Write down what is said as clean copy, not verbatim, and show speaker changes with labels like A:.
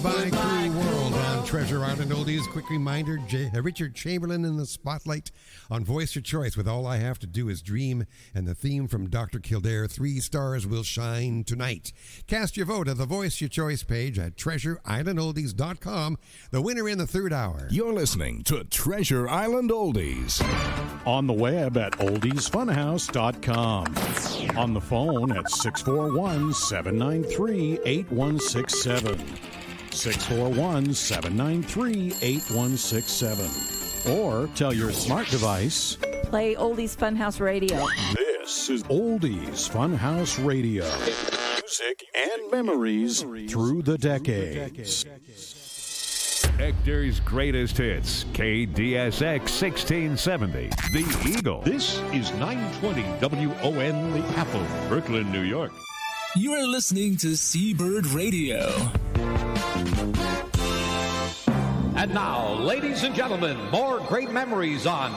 A: Goodbye Cruel World on Treasure Island Oldies. Quick reminder, Richard Chamberlain in the spotlight on Voice Your Choice with All I Have to Do Is Dream, and the theme from Dr. Kildare, 3 Stars Will Shine Tonight. Cast your vote at the Voice Your Choice page at treasureislandoldies.com. The winner in the third hour.
B: You're listening to Treasure Island Oldies.
C: On the web at oldiesfunhouse.com. On the phone at 641-793-8167. 641-793-8167. Or tell your smart device,
D: play Oldies Funhouse Radio.
C: This is Oldies Funhouse Radio. Music and memories through the decades.
E: Hector's greatest hits, KDSX 1670, The Eagle.
F: This is 920 WON The Apple, Brooklyn, New York.
G: You are listening to Seabird Radio.
H: And now, ladies and gentlemen, more great memories on